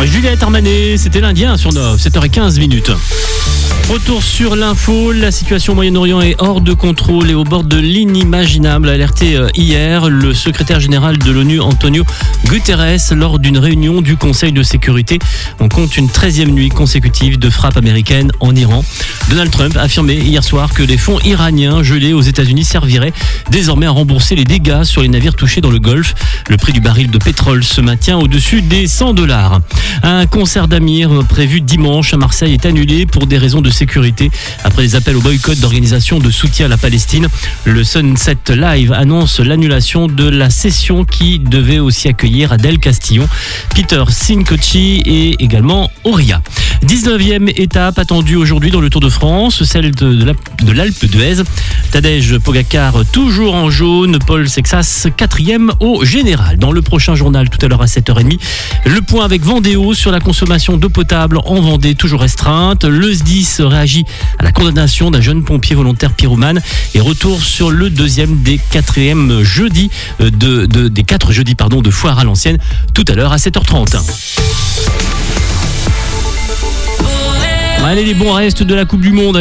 Juliette Armanet, c'était l'Indien sur 9, 7h15 minutes. Retour sur l'info, la situation au Moyen-Orient est hors de contrôle et au bord de l'inimaginable, a alerté hier le secrétaire général de l'ONU Antonio Guterres lors d'une réunion du Conseil de sécurité. On compte une 13e nuit consécutive de frappes américaines en Iran. Donald Trump a affirmé hier soir que les fonds iraniens gelés aux États-Unis serviraient désormais à rembourser les dégâts sur les navires touchés dans le Golfe. Le prix du baril de pétrole se maintient au-dessus des $100. Un concert d'Amir prévu dimanche à Marseille est annulé pour des raisons de sécurité. Après les appels au boycott d'organisations de soutien à la Palestine, le Sunset Live annonce l'annulation de la session qui devait aussi accueillir Adèle Castillon, Peter Cincotti et également Auria. 19e étape attendue aujourd'hui dans le Tour de France, celle de l'Alpe d'Huez. Tadej Pogacar toujours en jaune, Paul Sexas 4e au général. Dans le prochain journal tout à l'heure à 7h30, le point avec Vendéo sur la consommation d'eau potable en Vendée toujours restreinte. Le SDIS réagit à la condamnation d'un jeune pompier volontaire pyromane et retour sur le deuxième des 4 jeudis de foire à l'ancienne tout à l'heure à 7h30. Allez, les bons restes de la Coupe du Monde.